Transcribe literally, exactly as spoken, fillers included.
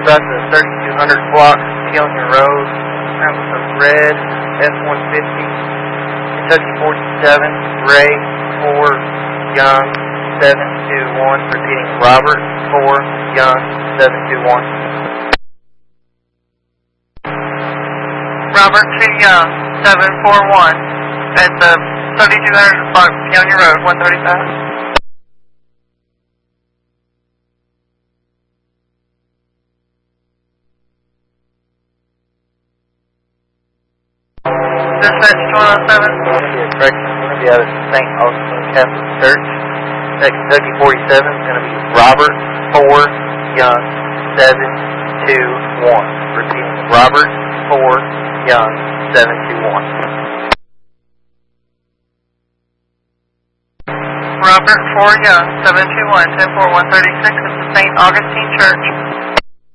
about the thirty-two hundred block, Peonia Road. That was a red F one fifty. Kentucky forty-seven, Ray, four, Young, seven two one. Repeating, Robert, four, Young, seven two one. Robert two Young, seven four one. At the thirty-two hundred block, Peonia Road, one thirty-five. Dispatch two one oh seven. Correction, it's going to be out of Saint Augustine Catholic Church. That Kentucky forty-seven is going to be Robert, four, Young, seven two one. Repeating, Robert, four, Young, seven two one. Robert four Young, seven two one, ten four one thirty-six at the Saint Augustine Church.